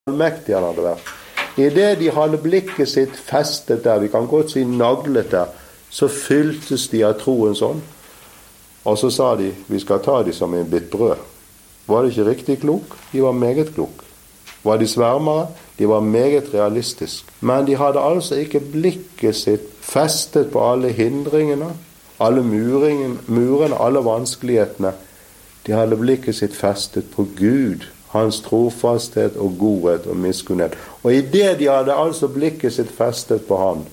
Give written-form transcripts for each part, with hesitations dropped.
allmektig han hadde vært. I det de hadde blikket sitt festet der, vi kan godt si naglet der, så fylltes de av troens ånd. Og så sa de, vi skal ta de som en bit brød. Var det ikke riktig klok? De var meget klok. Var de svermere? De var meget realistisk. Men de hadde altså ikke blikket sitt festet på alle hindringene, alle murene, alle vanskelighetene. De hadde blikket sitt festet på Gud, hans trofasthet og godhet og miskunnhet. Og i det de hadde altså blikket sitt festet på han,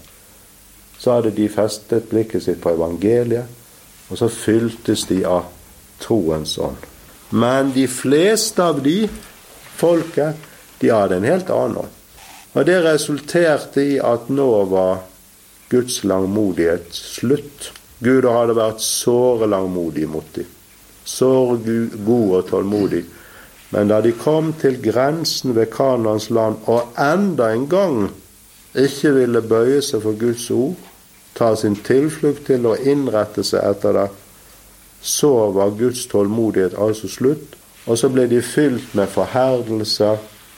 så hadde de festet blikket sitt på evangeliet, og så fylltes de av troens ånd. Men de fleste av de folket, de hadde en helt annen ånd. Og det resulterte i at nå var Guds langmodighet slutt. Gud hadde vært såre langmodig mot dem. Såre god og tålmodig. Men da de kom til grensen ved Kanaans land, og enda en gang ikke ville bøye seg for Guds ord, ta sin tilflukt til å innrette seg etter det, så var Guds tålmodighet altså slutt, og så ble de fylt med forherdelse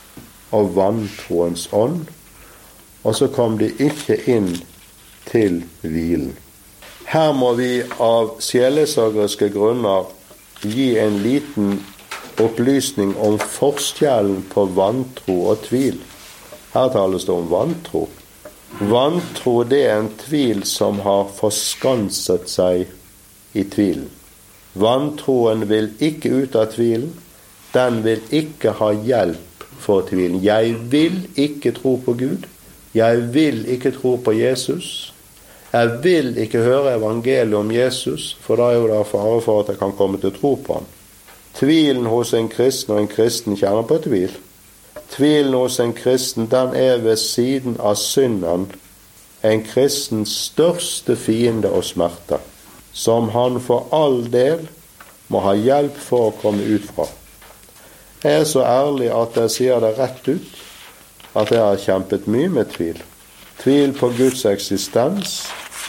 og vantroens ånd, og så kom de ikke inn til hvilen. Her må vi av sjelesørgeriske grunner gi en liten opplysning om forskjellen på vantro og tvil. Her tales det om vantro. Vantro, det er en tvil som har forskanset seg i tvilen. Vantroen vil ikke ut av tvilen. Den vil ikke ha hjelp for tvilen. Jeg vil ikke tro på Gud. Jeg vil ikke tro på Jesus. Jeg vil ikke høre evangeliet om Jesus, for da er jo det fare for at jeg kan komme til å tro på han. Tvilen hos en kristen, og en kristen kjenner på tvil. Tvilen hos en kristen, den er ved siden av synden en kristens største fiende og smerte, som han for all del må ha hjelp for å komme ut fra. Jeg er så ærlig at jeg sier det rett ut, at jeg har kjempet mye med tvil. Tvil på Guds eksistens,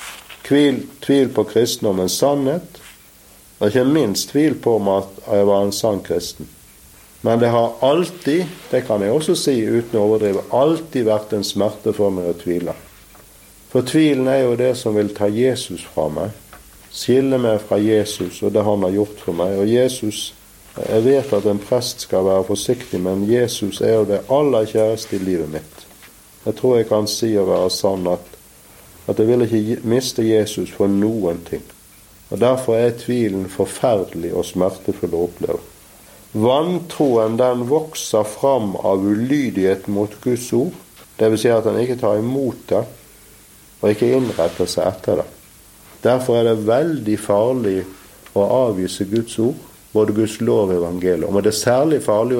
tvil på kristendommens sannhet, og ikke minst tvil på om at jeg var en sann kristen. Men det har alltid, det kan jeg også si uten å overdrive, alltid vært en smerte for meg å tvile. For tvilen er jo det som vil ta Jesus fra meg, skille meg fra Jesus og det han har gjort for meg. Og Jesus, jeg vet at en prest skal være forsiktig, men Jesus er jo det aller kjæreste i livet mitt. Jeg tror jeg kan si og være sann at jeg vil ikke miste Jesus for noen ting. Og derfor er tvilen forferdelig og smertefull å oppleve. Vantroen, den vokser fram av ulydighet mot Guds ord. Det vil si at han ikke tar imot det, og ikke innretter seg etter det. Derfor er det veldig farlig å avvise Guds ord, både Guds lov og evangeliet. Og det er særlig farlig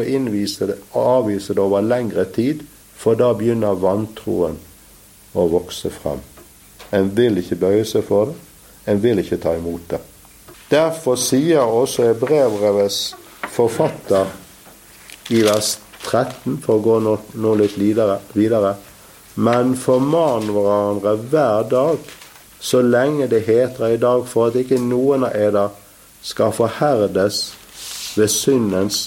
å avvise det over lengre tid, for da begynner vantroen å vokse frem. En vil ikke bøye seg for det. En vil ikke ta imot det. Derfor sier også brevbrevets forfatter i vers 13, for å gå nå litt videre, men forman hverandre hver dag, så lenge det heter i dag, for at ikke noen av eder skal forherdes ved syndens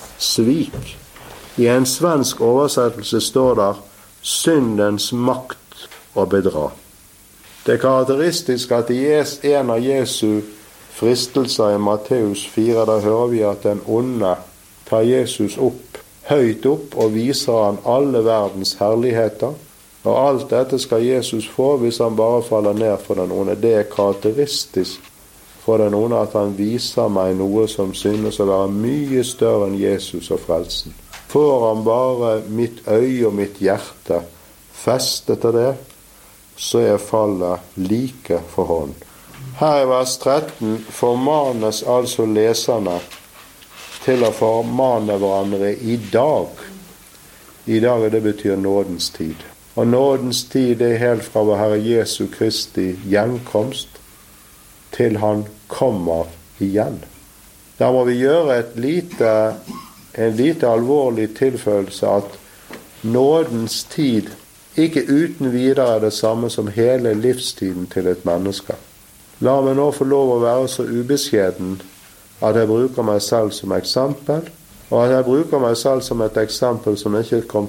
svik. I en svensk oversettelse står der syndens makt og bedra. Det er karakteristisk at i en av Jesu fristelser i Matteus 4, da hører vi at den onde tar Jesus høyt opp og viser han alle verdens herligheter. Og alt dette skal Jesus få hvis han bare faller ned for den onde. Det er karakteristisk for den onde at han viser meg noe som synes å være mye større enn Jesus og frelsen. Får han bare mitt øye og mitt hjerte festet til det, så er fallet like for hånd. Her i vers 13 formanes altså leserne til å formane hverandre i dag. I dag det betyr nådens tid. Og nådens tid er helt fra vår Herre Jesu Kristi gjenkomst til han kommer igjen. Da må vi gjøre en lite alvorlig tilføyelse at nådens tid ikke uten videre er det samme som hele livstiden til et menneske. La meg nå få lov å være så ubeskjeden at jeg bruker meg selv som eksempel, Og jeg bruker meg selv som et eksempel som ikke kom